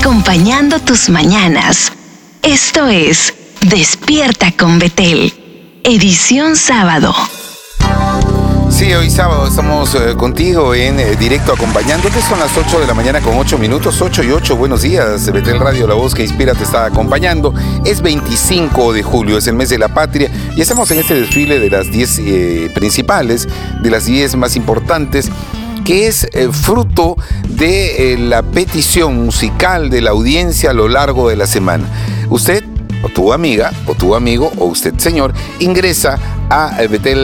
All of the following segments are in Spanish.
acompañando tus mañanas. Esto es Despierta con Betel, edición sábado. Sí, hoy sábado estamos contigo en directo acompañándote. Son las 8 de la mañana con 8 minutos, 8 y 8. Buenos días, Betel Radio, la voz que inspira, te está acompañando. Es 25 de julio, es el mes de la patria y estamos en este desfile de las 10 principales, de las 10 más importantes, que es fruto de la petición musical de la audiencia a lo largo de la semana. Usted, o tu amiga, o tu amigo, o usted, señor, ingresa a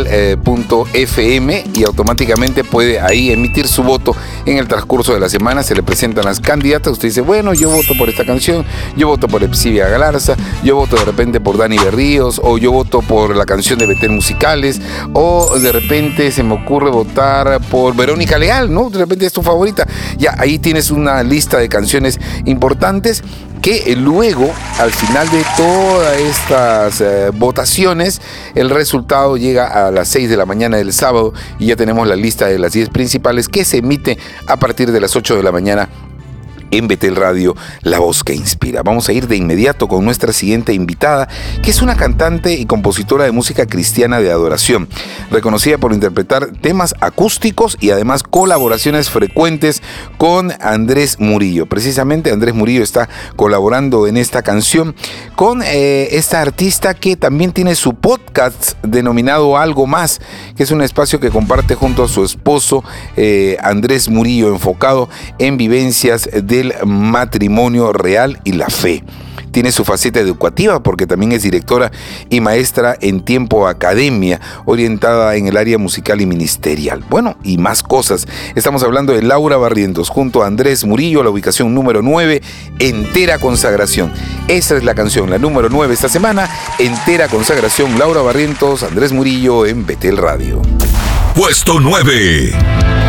betel.fm y automáticamente puede ahí emitir su voto en el transcurso de la semana. Se le presentan las candidatas, usted dice, bueno, yo voto por esta canción, yo voto por Epsivia Galarza, yo voto de repente por Dani Berríos, o yo voto por la canción de Betel Musicales, o de repente se me ocurre votar por Verónica Leal, ¿no? De repente es tu favorita. Ya, ahí tienes una lista de canciones importantes que luego, al final de todas estas votaciones, el resultado llega a las 6 de la mañana del sábado y ya tenemos la lista de las 10 principales que se emite a partir de las 8 de la mañana en Betel Radio, la voz que inspira. Vamos a ir de inmediato con nuestra siguiente invitada, que es una cantante y compositora de música cristiana de adoración, reconocida por interpretar temas acústicos y además colaboraciones frecuentes con Andrés Murillo. Precisamente Andrés Murillo está colaborando en esta canción con esta artista que también tiene su podcast denominado Algo Más, que es un espacio que comparte junto a su esposo Andrés Murillo, enfocado en vivencias del matrimonio real y la fe. Tiene su faceta educativa porque también es directora y maestra en Tiempo Academia, orientada en el área musical y ministerial. Bueno, y más cosas. Estamos hablando de Laura Barrientos junto a Andrés Murillo, la ubicación número 9, Entera Consagración. Esa es la canción, la número 9 esta semana, Entera Consagración, Laura Barrientos, Andrés Murillo en Betel Radio. Puesto 9.